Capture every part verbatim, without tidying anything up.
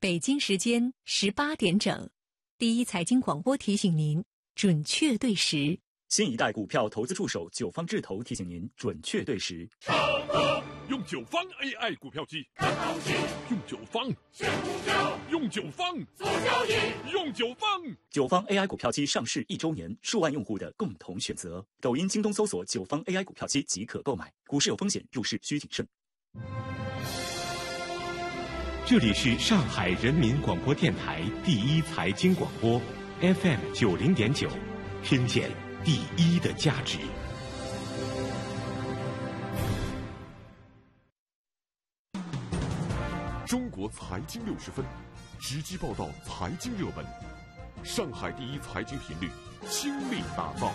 北京时间十八点整，第一财经广播提醒您准确对时。 新一代股票投资助手九方智投提醒您准确对时。 用九方 A I 股票机，看行情；用九方选股票，用九方做交易，用九方。 九方 A I 股票机上市一周年，数万用户的共同选择。抖音、京东搜索九方 A I 股票机即可购买。股市有风险，入市需谨慎。 这里是上海人民广播电台第一财经广播 F M 九零点九，听见第一的价值。 中国财经六十分，直击报道财经热门。上海第一财经频率倾力打造。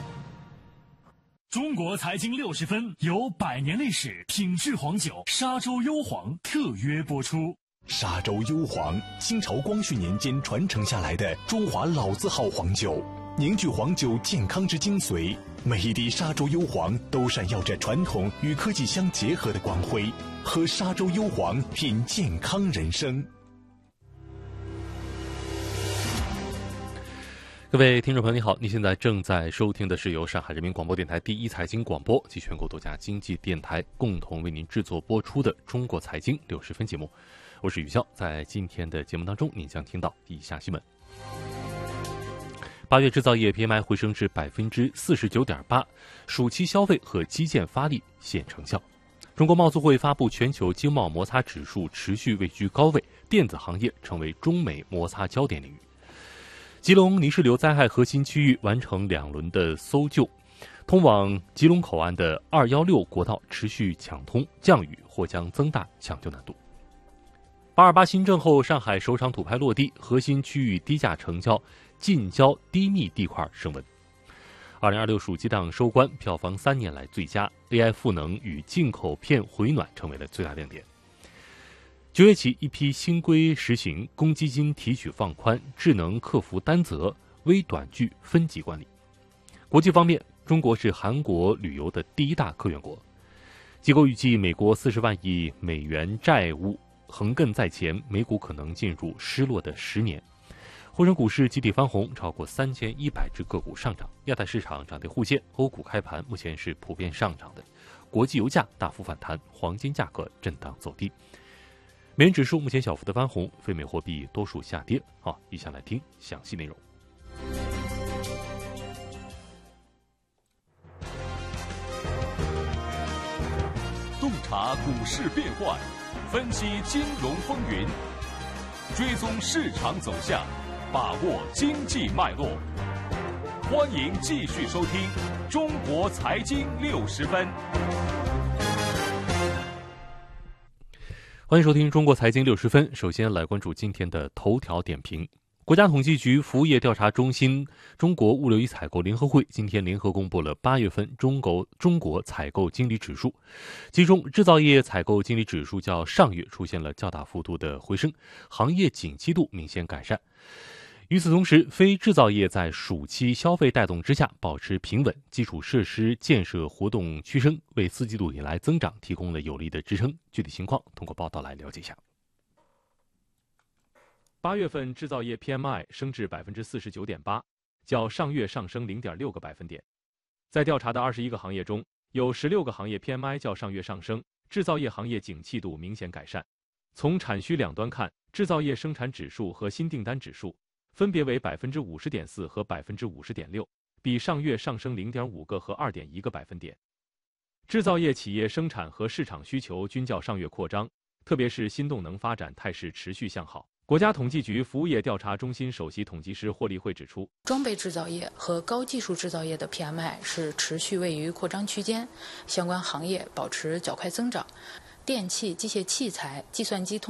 中国财经六十分由百年历史品质黄酒沙洲幽黄特约播出。 沙洲幽黄，清朝光绪年间传承下来的中华老字号黄酒，凝聚黄酒健康之精髓。每一滴沙洲幽黄都闪耀着传统与科技相结合的光辉。喝沙洲幽黄，品健康人生。 各位听众朋友，你好，你现在正在收听的是由上海人民广播电台第一财经广播及全国多家经济电台共同为您制作播出的中国财经六十分节目。我是宇潇，在今天的节目当中，您将听到以下新闻：八月制造业 P M I 回升至百分之四十九点八，暑期消费和基建发力显成效。中国贸促会发布全球经贸摩擦指数持续位居高位，电子行业成为中美摩擦焦点领域。吉隆泥石流灾害核心区域完成两轮的搜救，通往吉隆口岸的二一六国道持续抢通，降雨或将增大抢救难度。八二八新政后，上海首场土拍落地，核心区域低价成交，近郊低密地块升温。二零二六暑期档收官，票房三年来最佳 ，A I 赋能与进口片回暖成为了最大亮点。九月起，一批新规实行，公积金提取放宽，智能客服担责，微短剧分级管理。国际方面，中国是韩国旅游的第一大客源国。机构预计，美国四十万亿美元债务横亘在前，美股可能进入失落的十年。沪深股市集体翻红，超过三千一百只个股上涨。亚太市场涨跌互现，欧股开盘目前是普遍上涨的。国际油价大幅反弹，黄金价格震荡走低。美元指数目前小幅的翻红，非美货币多数下跌。好，以下来听详细内容。 洞察股市变幻，分析金融风云，追踪市场走向，把握经济脉络。欢迎继续收听《中国财经六十分》。 欢迎收听《中国财经六十分》。首先来关注今天的头条点评。国家统计局服务业调查中心中国物流与采购联合会今天联合公布了八月份中国中国采购经理指数，其中制造业采购经理指数较上月出现了较大幅度的回升，行业景气度明显改善。与此同时，非制造业在暑期消费带动之下保持平稳，基础设施建设活动趋升，为四季度以来增长提供了有力的支撑。具体情况通过报道来了解一下。八月份制造业 P M I 升至百分之四十九点八，较上月上升零点六个百分点。在调查的二十一个行业中，有十六个行业 P M I 较上月上升，制造业行业景气度明显改善。从产需两端看，制造业生产指数和新订单指数分别为百分之五十点四和百分之五十点六，比上月上升零点五个和二点一个百分点。制造业企业生产和市场需求均较上月扩张，特别是新动能发展态势持续向好。国家统计局服务业调查中心首席统计师霍立慧指出， 装备制造业和高技术制造业的 P M I 是持续位于扩张区间，相关行业保持较快增长。电气、机械器材、计算机通